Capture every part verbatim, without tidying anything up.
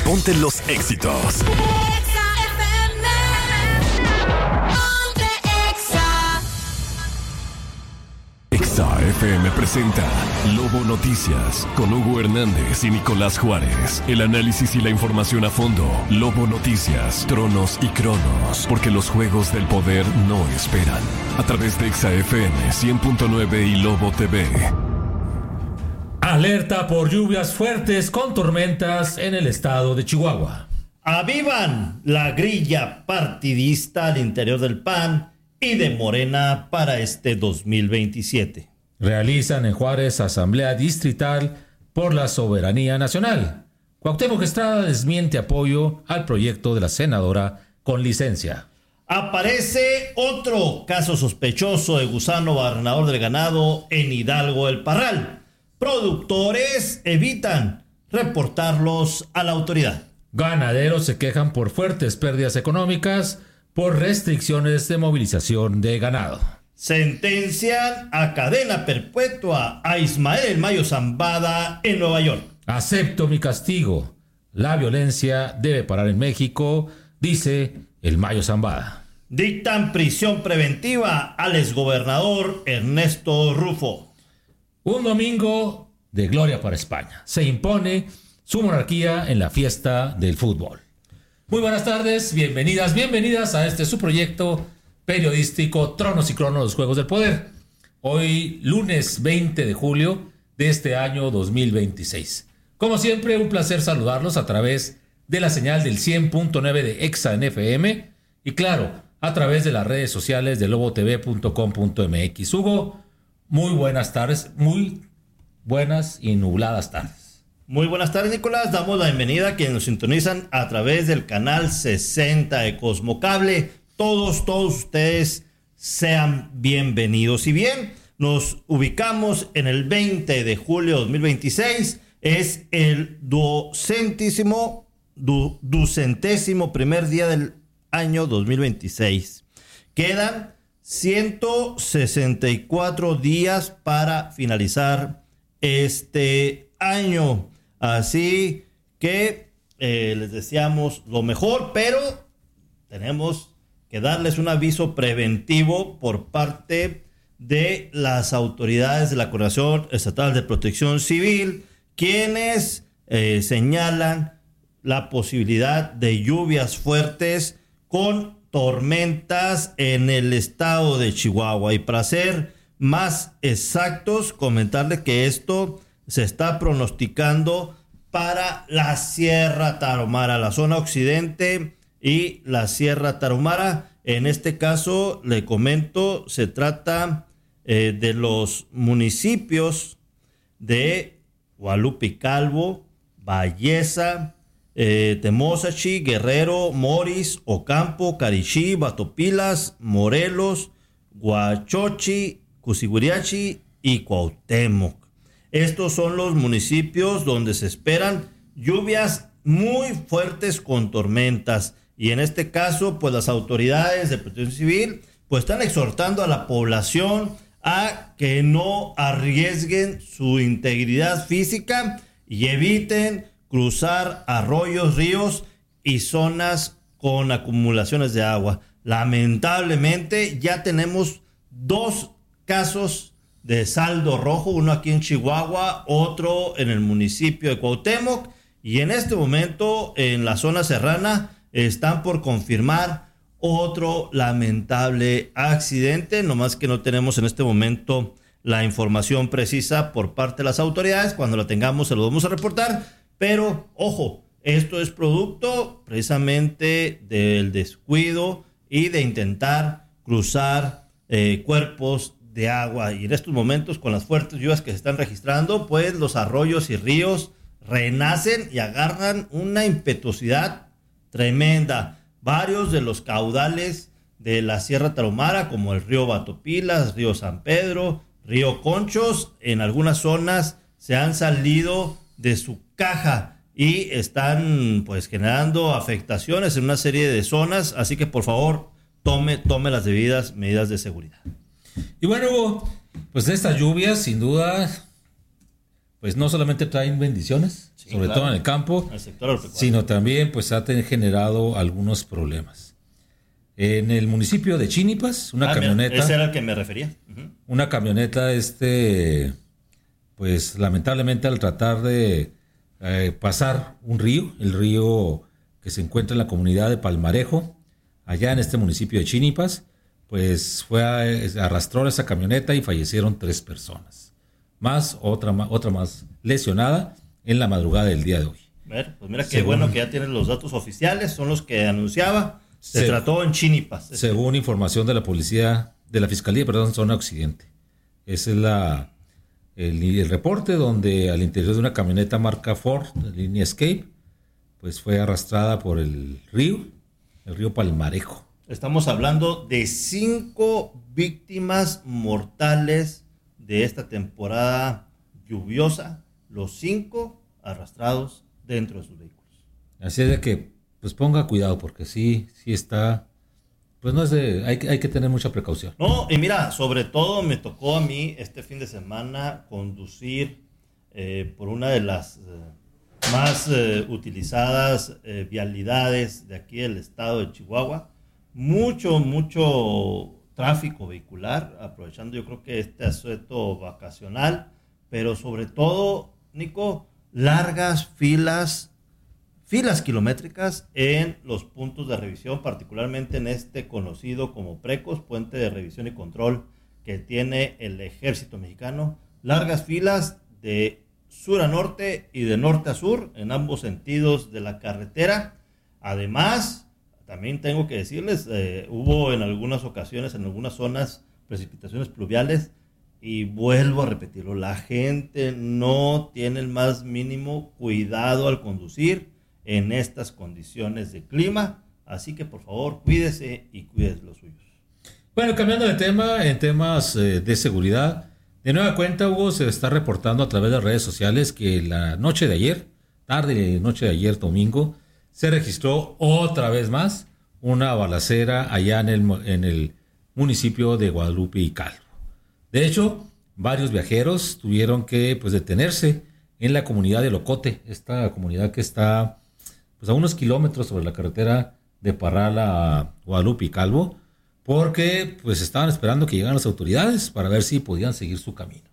ponte los éxitos. Exa F M presenta Lobo Noticias con Hugo Hernández y Nicolás Juárez. El análisis y la información a fondo. Lobo Noticias, tronos y cronos, porque los juegos del poder no esperan. A través de Exa F M cien punto nueve y Lobo T V. Alerta por lluvias fuertes con tormentas en el estado de Chihuahua. Avivan la grilla partidista al interior del P A N y de Morena para este dos mil veintisiete. Realizan en Juárez asamblea distrital por la soberanía nacional. Cuauhtémoc Estrada desmiente apoyo al proyecto de la senadora con licencia. Aparece otro caso sospechoso de gusano barrenador del ganado en Hidalgo El Parral. Productores evitan reportarlos a la autoridad. Ganaderos se quejan por fuertes pérdidas económicas por restricciones de movilización de ganado. Sentencian a cadena perpetua a Ismael El Mayo Zambada en Nueva York. Acepto mi castigo. La violencia debe parar en México, dice El Mayo Zambada. Dictan prisión preventiva al exgobernador Ernesto Rufo. Un domingo de gloria para España. Se impone su monarquía en la fiesta del fútbol. Muy buenas tardes, bienvenidas, bienvenidas a este su proyecto periodístico Tronos y Cronos, los Juegos del Poder. Hoy, lunes veinte de julio de este año dos mil veintiséis. Como siempre, un placer saludarlos a través de la señal del cien punto nueve de Exa en F M y claro, a través de las redes sociales de lobo t v punto com punto m x. Hugo, muy buenas tardes, muy buenas y nubladas tardes. Muy buenas tardes, Nicolás. Damos la bienvenida a quienes nos sintonizan a través del canal sesenta de Cosmocable. Todos, todos ustedes sean bienvenidos. Si bien nos ubicamos en el veinte de julio de dos mil veintiséis, es el ducentísimo, du, ducentésimo primer día del año dos mil veintiséis. Quedan ciento sesenta y cuatro días para finalizar este año. Así que eh, les deseamos lo mejor, pero tenemos que darles un aviso preventivo por parte de las autoridades de la Coordinación Estatal de Protección Civil, quienes eh, señalan la posibilidad de lluvias fuertes con tormentas en el estado de Chihuahua. Y para ser más exactos, comentarles que esto se está pronosticando para la Sierra Tarahumara, la zona occidente y la Sierra Tarahumara. En este caso, le comento, se trata eh, de los municipios de Guadalupe y Calvo, Valleza, eh, Temozachi, Guerrero, Moris, Ocampo, Carichí, Batopilas, Morelos, Huachochi, Cusiguiriachi y Cuauhtémoc. Estos son los municipios donde se esperan lluvias muy fuertes con tormentas. Y en este caso, pues las autoridades de Protección Civil pues están exhortando a la población a que no arriesguen su integridad física y eviten cruzar arroyos, ríos y zonas con acumulaciones de agua. Lamentablemente ya tenemos dos casos de saldo rojo, uno aquí en Chihuahua, otro en el municipio de Cuauhtémoc, y en este momento en la zona serrana están por confirmar otro lamentable accidente, nomás que no tenemos en este momento la información precisa por parte de las autoridades. Cuando la tengamos se lo vamos a reportar, pero ojo, esto es producto precisamente del descuido y de intentar cruzar eh, cuerpos de agua. Y en estos momentos, con las fuertes lluvias que se están registrando, pues los arroyos y ríos renacen y agarran una impetuosidad tremenda. Varios de los caudales de la Sierra Tarahumara, como el río Batopilas, río San Pedro, río Conchos, en algunas zonas se han salido de su caja y están pues generando afectaciones en una serie de zonas. Así que por favor tome, tome las debidas medidas de seguridad. Y bueno, Hugo, pues de estas lluvias sin duda pues no solamente traen bendiciones, sí, sobre claro, todo en el campo, el sector sino también pues ha generado algunos problemas. En el municipio de Chínipas, una ah, camioneta... Ese era el que me refería. Uh-huh. Una camioneta, este, pues lamentablemente al tratar de eh, pasar un río, el río que se encuentra en la comunidad de Palmarejo, allá en este municipio de Chínipas, pues fue a, arrastró esa camioneta y fallecieron tres personas. Más otra, otra más lesionada en la madrugada del día de hoy. Ver, pues mira qué según, bueno que ya tienes los datos oficiales, son los que anunciaba. Se, se trató en Chínipas. Según información de la policía, de la Fiscalía, perdón, Zona Occidente. Ese es la, el, el reporte donde al interior de una camioneta marca Ford, de línea Escape, pues fue arrastrada por el río, el río Palmarejo. Estamos hablando de cinco víctimas mortales de esta temporada lluviosa, los cinco arrastrados dentro de sus vehículos. Así es de que, pues ponga cuidado, porque sí, sí está, pues no es de, hay, hay que tener mucha precaución. No, y mira, sobre todo me tocó a mí este fin de semana conducir eh, por una de las eh, más eh, utilizadas eh, vialidades de aquí del estado de Chihuahua. Mucho, mucho tráfico vehicular, aprovechando yo creo que este asueto vacacional, pero sobre todo, Nico, largas filas, filas kilométricas en los puntos de revisión, particularmente en este conocido como Precos, puente de revisión y control que tiene el Ejército Mexicano. Largas filas de sur a norte y de norte a sur, en ambos sentidos de la carretera. Además, también tengo que decirles, eh, hubo en algunas ocasiones, en algunas zonas, precipitaciones pluviales, y vuelvo a repetirlo, la gente no tiene el más mínimo cuidado al conducir en estas condiciones de clima, así que por favor cuídese y cuídese los suyos. Bueno, cambiando de tema, en temas eh, de seguridad, de nueva cuenta, Hugo, se está reportando a través de redes sociales que la noche de ayer, tarde noche de ayer domingo, se registró otra vez más una balacera allá en el, en el municipio de Guadalupe y Calvo. De hecho, varios viajeros tuvieron que pues, detenerse en la comunidad de Locote, esta comunidad que está pues, a unos kilómetros sobre la carretera de Parral a Guadalupe y Calvo, porque pues, estaban esperando que llegaran las autoridades para ver si podían seguir su camino.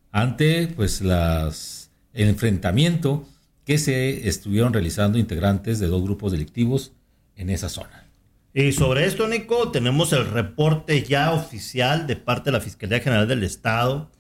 Ante pues, las, el enfrentamiento que se estuvieron realizando integrantes de dos grupos delictivos en esa zona. Y sobre esto, Nico, tenemos el reporte ya oficial de parte de la Fiscalía General del Estado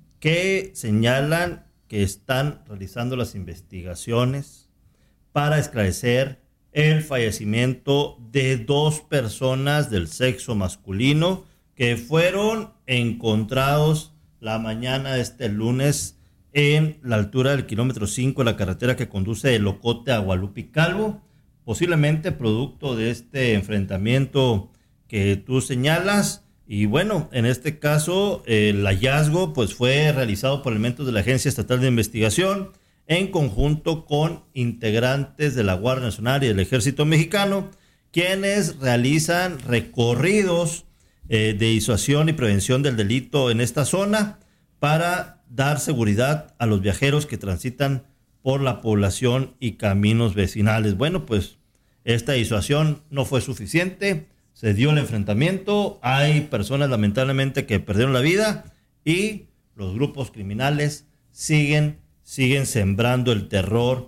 que señalan que están realizando las investigaciones para esclarecer el fallecimiento de dos personas del sexo masculino que fueron encontrados la mañana de este lunes en la altura del kilómetro cinco de la carretera que conduce de Locote a Guadalupe y Calvo, posiblemente producto de este enfrentamiento que tú señalas. Y bueno, en este caso el hallazgo pues fue realizado por elementos de la Agencia Estatal de Investigación en conjunto con integrantes de la Guardia Nacional y del Ejército Mexicano, quienes realizan recorridos eh, de disuasión y prevención del delito en esta zona para dar seguridad a los viajeros que transitan por la población y caminos vecinales. Bueno, pues esta disuasión no fue suficiente, se dio el enfrentamiento, hay personas lamentablemente que perdieron la vida y los grupos criminales siguen, siguen sembrando el terror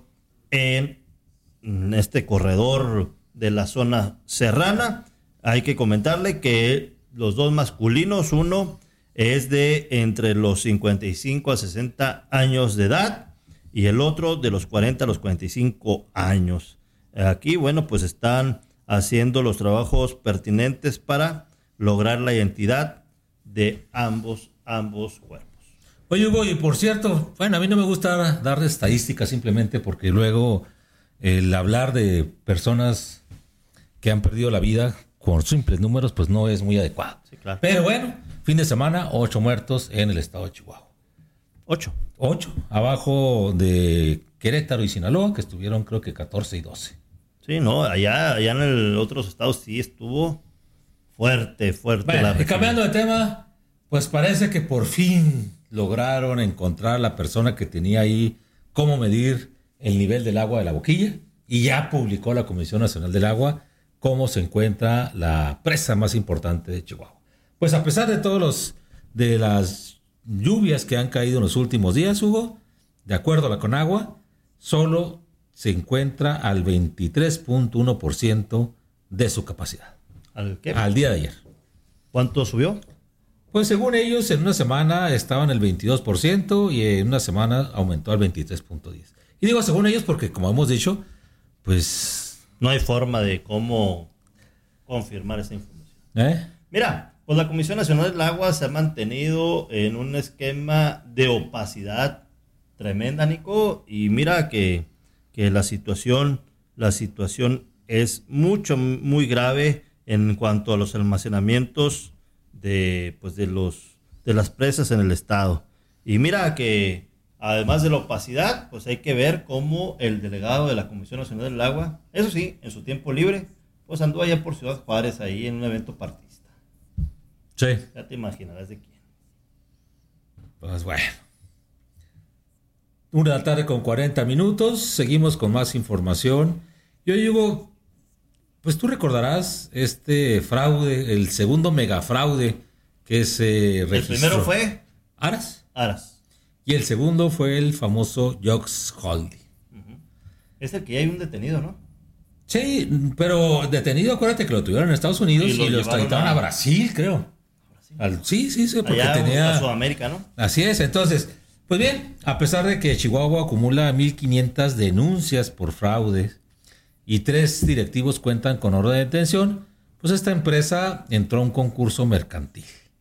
en este corredor de la zona serrana. Hay que comentarle que los dos masculinos, uno es de entre los cincuenta y cinco a sesenta años de edad y el otro de los cuarenta a los cuarenta y cinco años. Aquí, bueno, pues están haciendo los trabajos pertinentes para lograr la identidad de ambos, ambos cuerpos. Oye, Hugo, y por cierto, bueno, a mí no me gusta dar estadísticas simplemente porque luego el hablar de personas que han perdido la vida con simples números, pues no es muy adecuado. Sí, claro. Pero bueno, fin de semana, ocho muertos en el estado de Chihuahua. Ocho. Ocho, abajo de Querétaro y Sinaloa, que estuvieron creo que catorce y doce. Sí, no, allá, allá en el otros estados sí estuvo fuerte, fuerte. Bueno, la y cambiando de tema, pues parece que por fin lograron encontrar a la persona que tenía ahí cómo medir el nivel del agua de la Boquilla y ya publicó la Comisión Nacional del Agua cómo se encuentra la presa más importante de Chihuahua. Pues a pesar de todos los de las lluvias que han caído en los últimos días, Hugo, de acuerdo a la Conagua, solo se encuentra al veintitrés punto uno por ciento de su capacidad. ¿Al qué? Al día de ayer. ¿Cuánto subió? Pues según ellos, en una semana estaba en el veintidós por ciento y en una semana aumentó al veintitrés punto diez por ciento. Y digo según ellos porque, como hemos dicho, pues... No hay forma de cómo confirmar esa información. ¿Eh? Mira, pues la Comisión Nacional del Agua se ha mantenido en un esquema de opacidad tremenda, Nico, y mira que, que la situación, la situación es mucho, muy grave en cuanto a los almacenamientos de, pues de, los, de las presas en el estado. Y mira que además de la opacidad, pues hay que ver cómo el delegado de la Comisión Nacional del Agua, eso sí, en su tiempo libre, pues anduvo allá por Ciudad Juárez ahí en un evento partista. Sí. Ya te imaginarás de quién. Pues bueno. Una de la tarde con cuarenta minutos. Seguimos con más información. Yo digo, pues tú recordarás este fraude, el segundo megafraude que se registró. El primero fue Aras. Aras. Y el segundo fue el famoso Jox Holding. Uh-huh. Es el que ya hay un detenido, ¿no? Sí, pero detenido, acuérdate que lo tuvieron en Estados Unidos y, Y lo lo llevaron extraditaron a... a Brasil, creo. ¿A Brasil? Al, sí, sí, sí, porque allá tenía... a Sudamérica, ¿no? Así es, entonces, pues bien, a pesar de que Chihuahua acumula mil quinientas denuncias por fraudes y tres directivos cuentan con orden de detención, pues esta empresa entró a un concurso mercantil.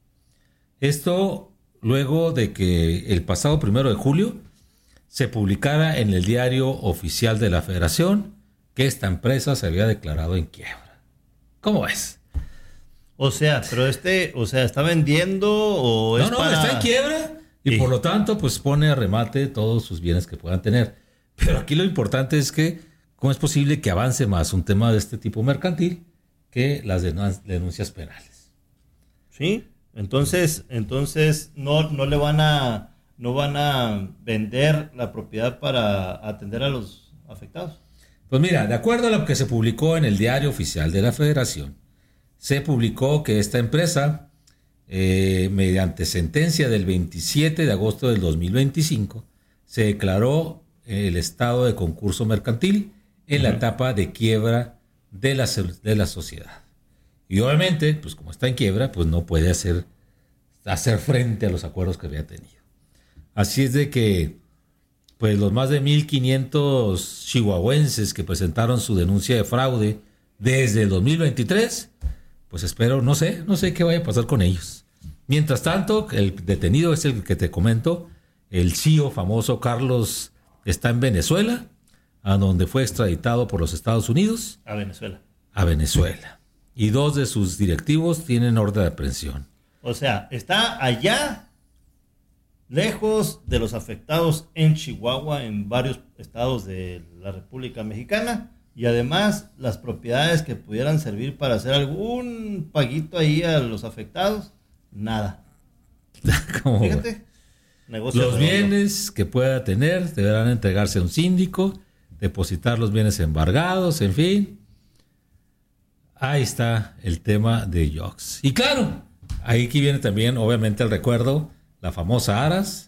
Esto luego de que el pasado primero de julio se publicara en el diario oficial de la Federación que esta empresa se había declarado en quiebra. ¿Cómo ves? O sea, pero este, o sea, ¿está vendiendo o es No, no, para... está en quiebra y Sí. por lo tanto, pues pone a remate todos sus bienes que puedan tener. Pero aquí lo importante es que, ¿cómo es posible que avance más un tema de este tipo mercantil que las denun- denuncias penales? Sí, entonces, entonces no, no le van a, no van a vender la propiedad para atender a los afectados. Pues mira, de acuerdo a lo que se publicó en el diario oficial de la Federación, se publicó que esta empresa, eh, mediante sentencia del veintisiete de agosto del dos mil veinticinco, se declaró el estado de concurso mercantil en la etapa de quiebra de la, de la sociedad. Y obviamente, pues como está en quiebra, pues no puede hacer, hacer frente a los acuerdos que había tenido. Así es de que, pues los más de mil quinientos chihuahuenses que presentaron su denuncia de fraude desde el dos mil veintitrés, pues espero, no sé, no sé qué vaya a pasar con ellos. Mientras tanto, el detenido es el que te comento, el C E O famoso Carlos está en Venezuela, a donde fue extraditado por los Estados Unidos. A Venezuela. A Venezuela. Y dos de sus directivos tienen orden de aprehensión. O sea, está allá, lejos de los afectados en Chihuahua, en varios estados de la República Mexicana, y además las propiedades que pudieran servir para hacer algún paguito ahí a los afectados, nada. ¿Cómo? Fíjate, negocio Los redondo. bienes que pueda tener deberán entregarse a un síndico, depositar los bienes embargados, en fin. Ahí está el tema de Jox. Y claro, ahí aquí viene también, obviamente, el recuerdo, la famosa Aras,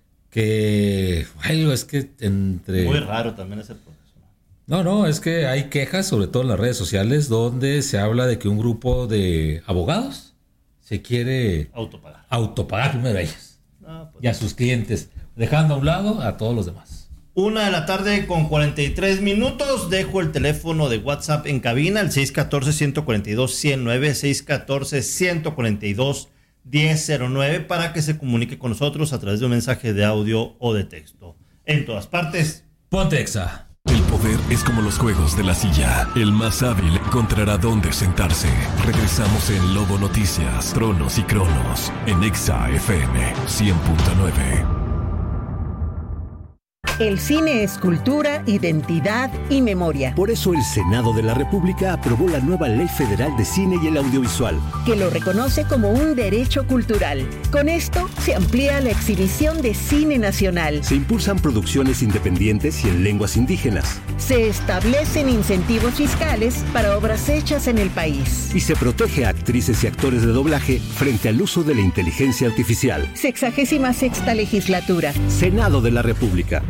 que, ay, es que entre... Muy raro también ese proceso. No, no, es que hay quejas, sobre todo en las redes sociales, donde se habla de que un grupo de abogados se quiere Autopagar. autopagar primero a ellos No, pues y a sus clientes, dejando a un lado a todos los demás. Una de la tarde con cuarenta y tres minutos. Dejo el teléfono de WhatsApp en cabina, el seis uno cuatro, uno cuatro dos, uno cero nueve, seis uno cuatro, uno cuatro dos, uno cero nueve, para que se comunique con nosotros a través de un mensaje de audio o de texto. En todas partes. Ponte Exa. El poder es como los juegos de la silla. El más hábil encontrará dónde sentarse. Regresamos en Lobo Noticias, Tronos y Cronos, en Exa F M cien punto nueve. El cine es cultura, identidad y memoria. Por eso el Senado de la República aprobó la nueva Ley Federal de Cine y el Audiovisual, que lo reconoce como un derecho cultural. Con esto se amplía la exhibición de cine nacional. Se impulsan producciones independientes y en lenguas indígenas. Se establecen incentivos fiscales para obras hechas en el país. Y se protege a actrices y actores de doblaje frente al uso de la inteligencia artificial. Sexagésima sexta legislatura. Senado de la República.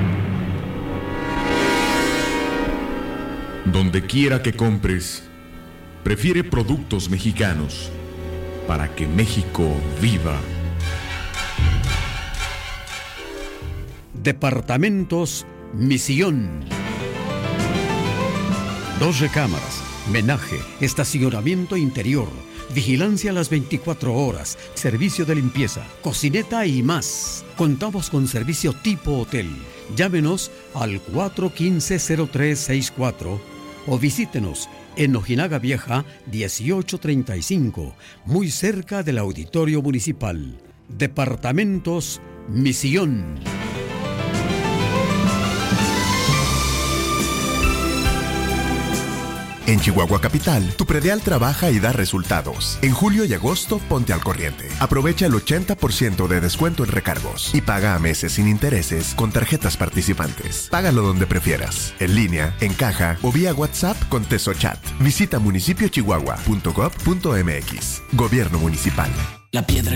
Donde quiera que compres, prefiere productos mexicanos para que México viva. Departamentos Misión. Dos recámaras, menaje, estacionamiento interior, vigilancia a las veinticuatro horas, servicio de limpieza, cocineta y más. Contamos con servicio tipo hotel. Llámenos al cuatro uno cinco, cero tres seis cuatro o visítenos en Ojinaga Vieja dieciocho treinta y cinco, muy cerca del Auditorio Municipal. Departamentos Misión. En Chihuahua Capital, tu predial trabaja y da resultados. En julio y agosto, ponte al corriente. Aprovecha el ochenta por ciento de descuento en recargos y paga a meses sin intereses con tarjetas participantes. Págalo donde prefieras, en línea, en caja o vía WhatsApp con TesoChat. Visita municipio chihuahua punto gob punto m x. Gobierno Municipal. La piedra